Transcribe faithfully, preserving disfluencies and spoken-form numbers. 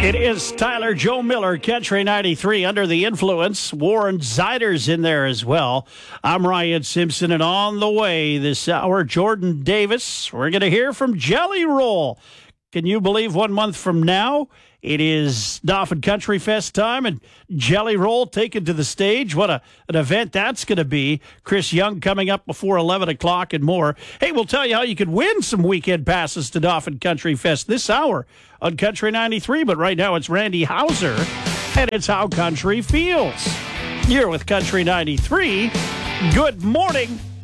It is Tyler Joe Miller, Country ninety-three, Under the Influence. Warren Zeider's in there as well. I'm Ryan Simpson, and on the way this hour, Jordan Davis. We're going to hear from Jelly Roll. Can you believe one month from now, it is Dauphin Country Fest time, and Jelly Roll taken to the stage? What a, an event that's going to be. Chris Young coming up before eleven o'clock and more. Hey, we'll tell you how you could win some weekend passes to Dauphin Country Fest this hour on Country ninety-three, but right now it's Randy Hauser, and it's How Country Feels. You're with Country ninety-three. Good morning.